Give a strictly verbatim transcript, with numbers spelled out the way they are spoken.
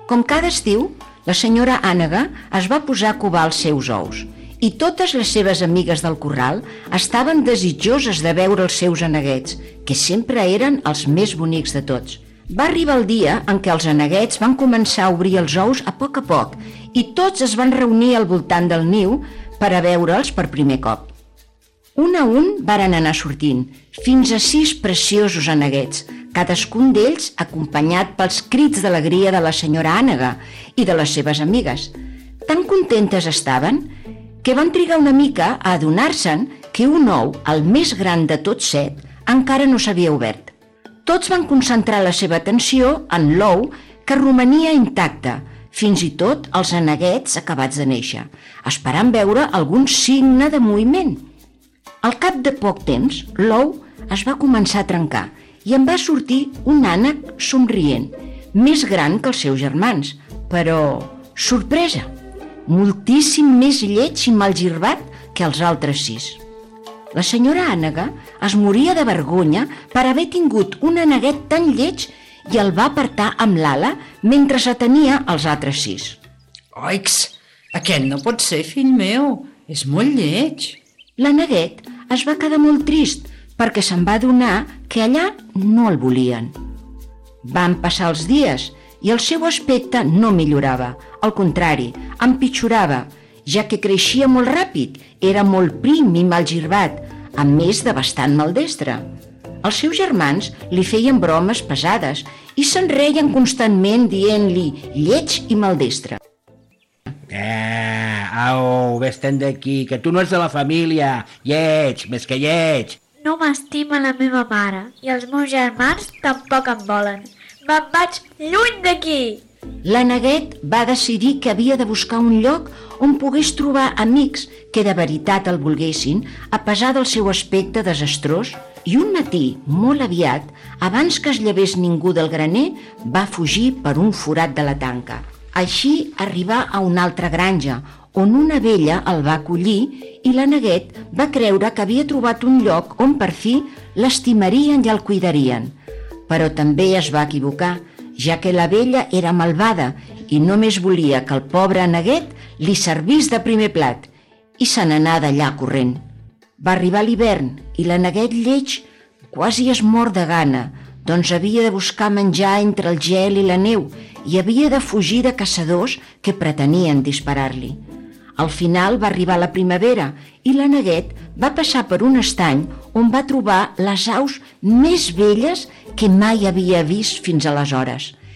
Com cada estiu, la senyora Ànega es va posar a covar els seus ous i totes les seves amigues del corral estaven desitjoses de veure els seus aneguets, que sempre eren els més bonics de tots. Va arribar el dia en què els aneguets van començar a obrir els ous a poc a poc i tots es van reunir al voltant del niu per a veure'ls per primer cop. Un a un varen anar sortint, fins a sis preciosos aneguets, cadascun d'ells acompanyat pels crits d'alegria de la senyora Ànega i de les seves amigues. Tan contentes estaven que van trigar una mica a adonar-se'n que un ou, el més gran de tots set, encara no s'havia obert. Tots van concentrar la seva atenció en l'ou que romania intacte, fins i tot els aneguets acabats de néixer, esperant veure algun signe de moviment. Al cap de poc temps, l'ou es va començar a trencar i en va sortir un ànec somrient, més gran que els seus germans, però, sorpresa, moltíssim més lleig i malgirbat que els altres sis. La senyora Ànega es moria de vergonya per haver tingut un aneguet tan lleig i el va apartar amb l'ala mentre s'atenia als altres sis. Oix, aquest no pot ser, fill meu, és molt lleig. L'aneguet es va quedar molt trist perquè se'n va adonar que allà no el volien. Van passar els dies i el seu aspecte no millorava, al contrari, empitjorava, ja que creixia molt ràpid, era molt prim i malgirbat, a més de bastant maldestre. Els seus germans li feien bromes pesades i se'n reien constantment dient-li lleig i maldestre. Eh, au, vés-te'n d'aquí, que tu no ets de la família, lleig, més que lleig. No m'estima la meva mare i els meus germans tampoc em volen. Me'n vaig lluny d'aquí! L'aneguet va decidir que havia de buscar un lloc on pogués trobar amics que de veritat el volguessin, a pesar del seu aspecte desastrós, i un matí, molt aviat, abans que es llevés ningú del graner, va fugir per un forat de la tanca. Així arribà a una altra granja, on una vella el va acollir i l'aneguet va creure que havia trobat un lloc on per fi l'estimarien i el cuidarien. Però també es va equivocar, ja que la vella era malvada i només volia que el pobre aneguet li servís de primer plat, i se n'anà d'allà corrent. Va arribar l'hivern i l'aneguet lleig quasi es mor de gana, doncs havia de buscar menjar entre el gel i la neu i havia de fugir de caçadors que pretenien disparar-li. Al final va arribar la primavera i l'aneguet va passar per un estany on va trobar les aus més belles que mai havia vist fins aleshores.